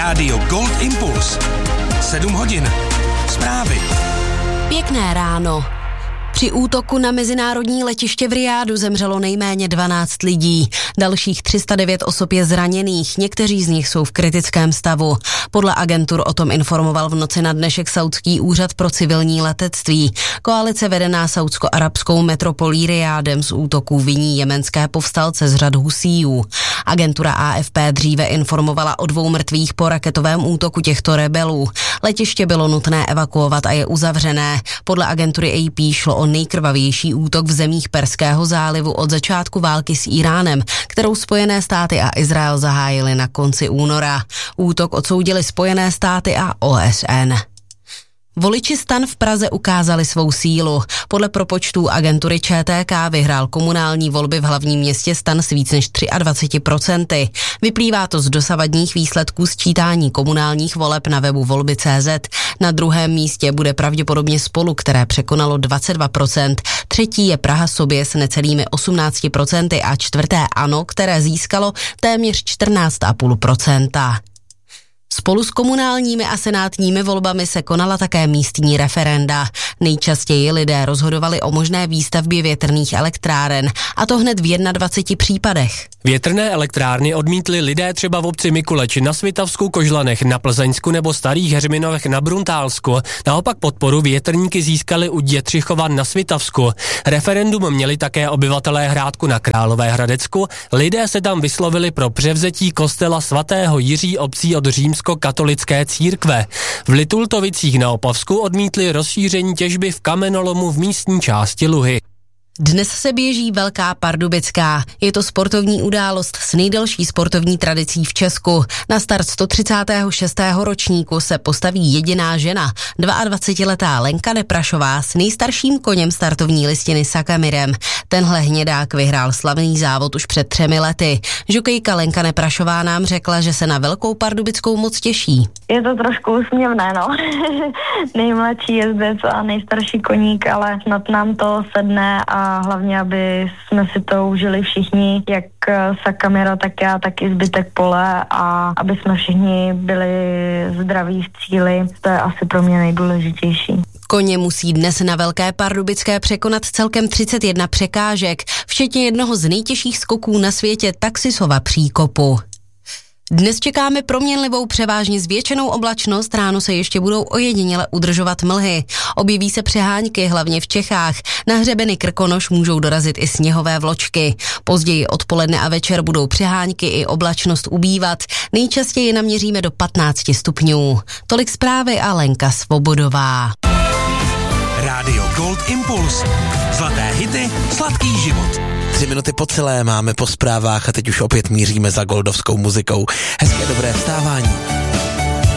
Rádio Gold Impuls. 7 hodin. Zprávy. Pěkné ráno. Při útoku na mezinárodní letiště v Rijádu zemřelo nejméně 12 lidí. Dalších 309 osob je zraněných, někteří z nich jsou v kritickém stavu. Podle agentur o tom informoval v noci na dnešek Saudský úřad pro civilní letectví. Koalice vedená saudsko-arabskou metropolí Rijádem z útoků viní jemenské povstalce z řad Husíjů. Agentura AFP dříve informovala o 2 mrtvých po raketovém útoku těchto rebelů. Letiště bylo nutné evakuovat a je uzavřené. Podle agentury AP šlo o nejkrvavější útok v zemích Perského zálivu od začátku války s Íránem, kterou Spojené státy a Izrael zahájily na konci února. Útok odsoudili Spojené státy a OSN. Voliči STAN v Praze ukázali svou sílu. Podle propočtů agentury ČTK vyhrál komunální volby v hlavním městě STAN s víc než 23%. Vyplývá to z dosavadních výsledků sčítání komunálních voleb na webu volby.cz. Na druhém místě bude pravděpodobně Spolu, které překonalo 22%. Třetí je Praha sobě s necelými 18% a čtvrté ANO, které získalo téměř 14,5%. Spolu s komunálními a senátními volbami se konala také místní referenda. Nejčastěji lidé rozhodovali o možné výstavbě větrných elektráren, a to hned v 21 případech. Větrné elektrárny odmítli lidé třeba v obci Mikuleč na Svitavsku, Kožlanech, na Plzeňsku nebo Starých Heřminovech na Bruntálsku. Naopak podporu větrníky získali u Dětřichova na Svitavsku. Referendum měli také obyvatelé Hrádku na Královéhradecku. Lidé se tam vyslovili pro převzetí kostela svatého Jiří obcí od římskokatolické církve. V Litultovicích na Opavsku odmítli rozšíření těžby v kamenolomu v místní části Luhy. Dnes se běží Velká Pardubická. Je to sportovní událost s nejdelší sportovní tradicí v Česku. Na start 136. ročníku se postaví jediná žena, 22letá Lenka Neprašová s nejstarším koněm startovní listiny Sakamirem. Tenhle hnědák vyhrál slavný závod už před 3 lety. Žokejka Lenka Neprašová nám řekla, že se na Velkou Pardubickou moc těší. Je to trošku úsměvné, no. Nejmladší jezdec a nejstarší koník, ale snad nám to sedne a hlavně, aby jsme si to užili všichni, jak Sakamira, tak já, tak i zbytek pole, a aby jsme všichni byli zdraví v cíli. To je asi pro mě nejdůležitější. Koně musí dnes na Velké Pardubické překonat celkem 31 překážek, včetně jednoho z nejtěžších skoků na světě, Taxisova příkopu. Dnes čekáme proměnlivou převážně zvětšenou oblačnost, ráno se ještě budou ojediněle udržovat mlhy. Objeví se přeháňky, hlavně v Čechách. Na hřebeny Krkonoš můžou dorazit i sněhové vločky. Později odpoledne a večer budou přeháňky i oblačnost ubývat. Nejčastěji naměříme do 15 stupňů. Tolik zprávy a Lenka Svobodová. Rádio Gold Impuls. Zlaté hity, sladký život. 3 minuty po celé máme po zprávách a teď už opět míříme za goldovskou muzikou. Hezké dobré vstávání.